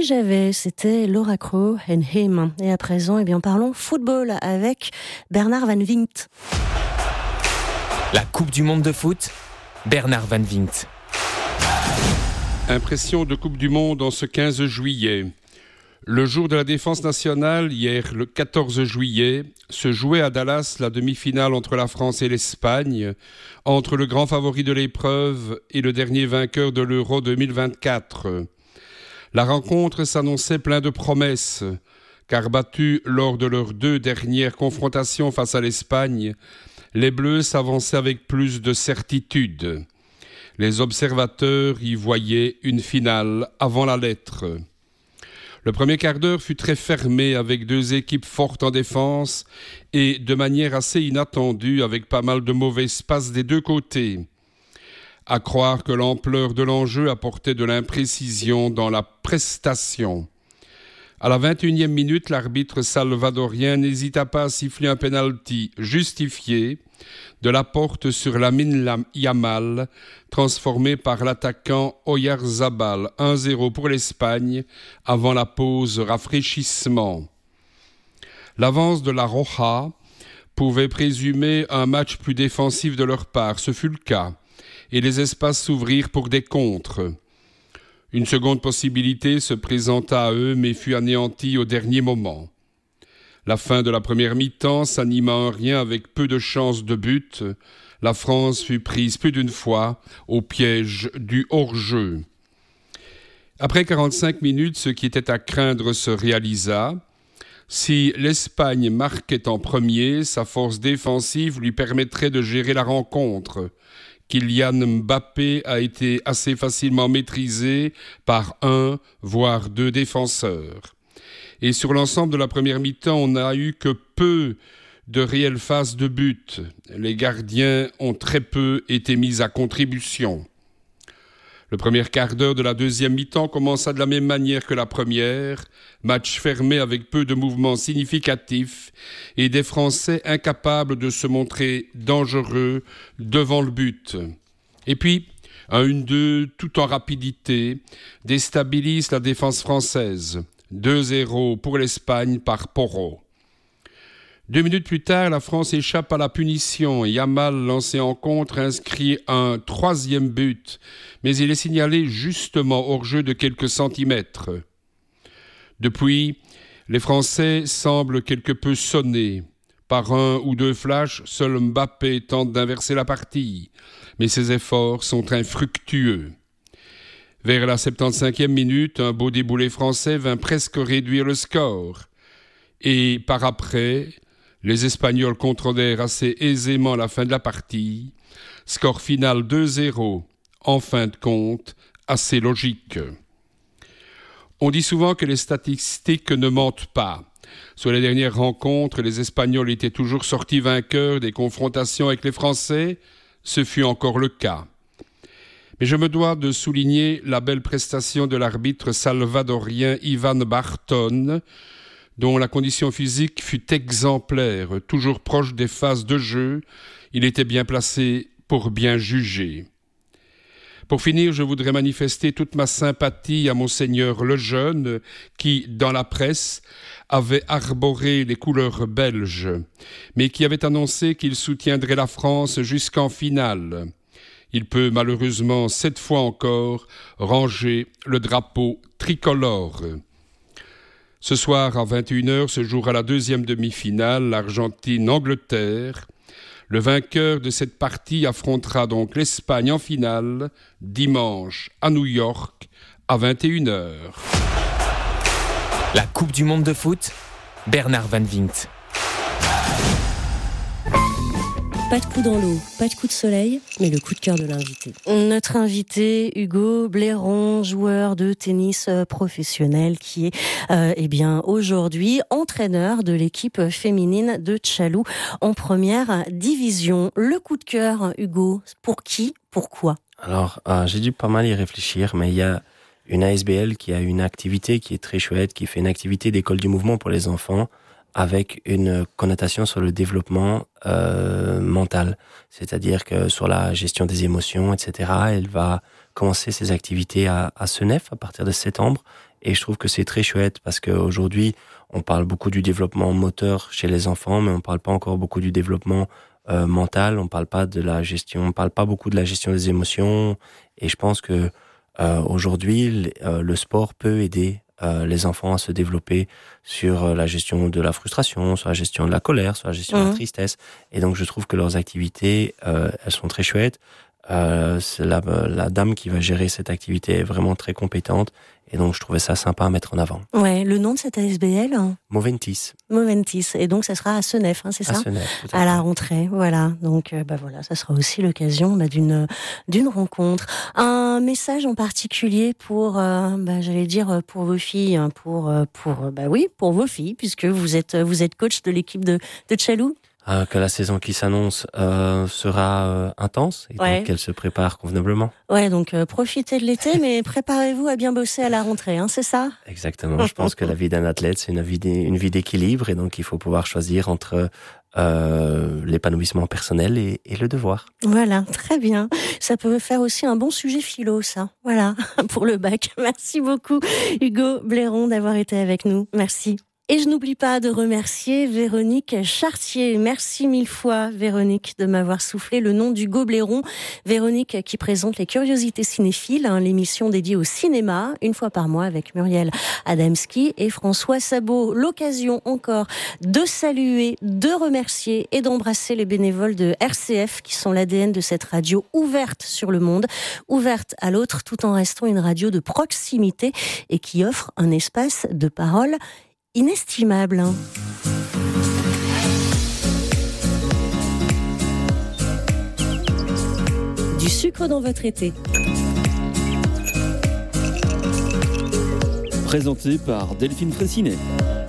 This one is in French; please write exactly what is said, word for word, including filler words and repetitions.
j'avais, c'était Laura Crowe and Him. Et à présent, eh bien, parlons football avec Bernard Van Vingt. La Coupe du Monde de foot, Bernard Van Vingt. Impression de Coupe du Monde en ce quinze juillet. Le jour de la défense nationale, hier le quatorze juillet, se jouait à Dallas la demi-finale entre la France et l'Espagne, entre le grand favori de l'épreuve et le dernier vainqueur de l'Euro deux mille vingt-quatre. La rencontre s'annonçait plein de promesses, car battus lors de leurs deux dernières confrontations face à l'Espagne, les Bleus s'avançaient avec plus de certitude. Les observateurs y voyaient une finale avant la lettre. Le premier quart d'heure fut très fermé avec deux équipes fortes en défense et de manière assez inattendue avec pas mal de mauvaises passes des deux côtés. À croire que l'ampleur de l'enjeu apportait de l'imprécision dans la prestation. À la vingt et unième minute, l'arbitre salvadorien n'hésita pas à siffler un penalty justifié de la porte sur Lamine Yamal, transformé par l'attaquant Oyarzabal. un zéro pour l'Espagne, avant la pause rafraîchissement. L'avance de la Roja pouvait présumer un match plus défensif de leur part. Ce fut le cas, et les espaces s'ouvrirent pour des contres. Une seconde possibilité se présenta à eux, mais fut anéantie au dernier moment. La fin de la première mi-temps s'anima en rien avec peu de chances de but. La France fut prise plus d'une fois au piège du hors-jeu. Après quarante-cinq minutes, ce qui était à craindre se réalisa. Si l'Espagne marquait en premier, sa force défensive lui permettrait de gérer la rencontre. Kylian Mbappé a été assez facilement maîtrisé par un, voire deux défenseurs. Et sur l'ensemble de la première mi-temps, on n'a eu que peu de réelles phases de but. Les gardiens ont très peu été mis à contribution. Le premier quart d'heure de la deuxième mi-temps commença de la même manière que la première, match fermé avec peu de mouvements significatifs et des Français incapables de se montrer dangereux devant le but. Et puis, un un deux tout en rapidité déstabilise la défense française. deux zéro pour l'Espagne par Porro. Deux minutes plus tard, la France échappe à la punition. Yamal, lancé en contre, inscrit un troisième but, mais il est signalé justement hors jeu de quelques centimètres. Depuis, les Français semblent quelque peu sonnés. Par un ou deux flashs, seul Mbappé tente d'inverser la partie, mais ses efforts sont infructueux. Vers la septante-cinquième minute, un beau déboulé français vint presque réduire le score. Et par après, les Espagnols contrôlèrent assez aisément la fin de la partie. Score final deux zéro, en fin de compte, assez logique. On dit souvent que les statistiques ne mentent pas. Sur les dernières rencontres, les Espagnols étaient toujours sortis vainqueurs des confrontations avec les Français. Ce fut encore le cas. Mais je me dois de souligner la belle prestation de l'arbitre salvadorien Ivan Barton, dont la condition physique fut exemplaire, toujours proche des phases de jeu. Il était bien placé pour bien juger. Pour finir, je voudrais manifester toute ma sympathie à Monseigneur Lejeune, qui, dans la presse, avait arboré les couleurs belges, mais qui avait annoncé qu'il soutiendrait la France jusqu'en finale. Il peut malheureusement, cette fois encore, ranger le drapeau tricolore. Ce soir, à vingt et une heures, se jouera la deuxième demi-finale, l'Argentine-Angleterre. Le vainqueur de cette partie affrontera donc l'Espagne en finale, dimanche à New York, à vingt et une heures. La Coupe du Monde de foot, Bernard Van Vingt. Pas de coup dans l'eau, pas de coup de soleil, mais le coup de cœur de l'invité. Notre invité, Hugo Blairon, joueur de tennis professionnel, qui est euh, eh bien aujourd'hui entraîneur de l'équipe féminine de Tchalou en première division. Le coup de cœur, Hugo, pour qui, pourquoi ? Alors, euh, j'ai dû pas mal y réfléchir, mais il y a une A S B L qui a une activité qui est très chouette, qui fait une activité d'école du mouvement pour les enfants, avec une connotation sur le développement euh, mental, c'est-à-dire que sur la gestion des émotions, et cetera. Elle va commencer ses activités à, à Senef à partir de septembre Et je trouve que c'est très chouette parce qu'aujourd'hui, on parle beaucoup du développement moteur chez les enfants, mais on parle pas encore beaucoup du développement euh, mental. On parle pas de la gestion, on parle pas beaucoup de la gestion des émotions. Et je pense que euh, aujourd'hui, euh, le sport peut aider euh, les enfants à se développer sur euh, la gestion de la frustration, sur la gestion de la colère, sur la gestion mmh. de la tristesse. Et donc, je trouve que leurs activités, euh, elles sont très chouettes. Euh, c'est la, la dame qui va gérer cette activité est vraiment très compétente et donc je trouvais ça sympa à mettre en avant. Ouais, le nom de cette A S B L hein Moventis. Moventis, et donc ça sera à Senef, hein, c'est ça? À Senef, tout à, à fait. la rentrée, voilà. Donc euh, bah voilà, ça sera aussi l'occasion bah, d'une d'une rencontre. Un message en particulier pour, euh, bah, j'allais dire pour vos filles, pour pour bah oui, pour vos filles, puisque vous êtes vous êtes coach de l'équipe de de Tchalou. Euh, que la saison qui s'annonce euh, sera euh, intense et ouais. donc qu'elle se prépare convenablement. Ouais, donc euh, profitez de l'été, mais préparez-vous à bien bosser à la rentrée, hein, c'est ça? Exactement. Je pense que la vie d'un athlète, c'est une vie, une vie d'équilibre et donc il faut pouvoir choisir entre euh, l'épanouissement personnel et, et le devoir. Voilà, très bien. Ça peut faire aussi un bon sujet philo, ça. Voilà, pour le bac. Merci beaucoup, Hugo Blairon, d'avoir été avec nous. Merci. Et je n'oublie pas de remercier Véronique Chartier. Merci mille fois, Véronique, de m'avoir soufflé le nom d'Hugo Blairon. Véronique qui présente les Curiosités cinéphiles, hein, l'émission dédiée au cinéma, une fois par mois avec Muriel Adamski et François Sabot. L'occasion encore de saluer, de remercier et d'embrasser les bénévoles de R C F qui sont l'A D N de cette radio ouverte sur le monde, ouverte à l'autre tout en restant une radio de proximité et qui offre un espace de parole inestimable. Du sucre dans votre été. Présenté par Delphine Fraissinet.